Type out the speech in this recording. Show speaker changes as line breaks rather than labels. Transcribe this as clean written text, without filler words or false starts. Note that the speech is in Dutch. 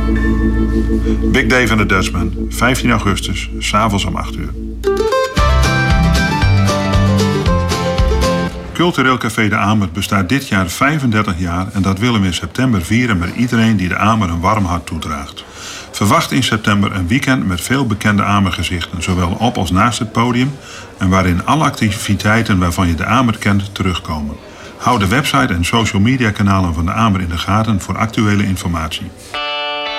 Big Day van de Dutchman, 15 augustus, 's avonds om 8 uur. Cultureel Café de Amert bestaat dit jaar 35 jaar en dat willen we in september vieren met iedereen die de Amer een warm hart toedraagt. Verwacht in september een weekend met veel bekende Amergezichten, zowel op als naast het podium, en waarin alle activiteiten waarvan je de Amer kent terugkomen. Hou de website en social media kanalen van de Amer in de gaten voor actuele informatie.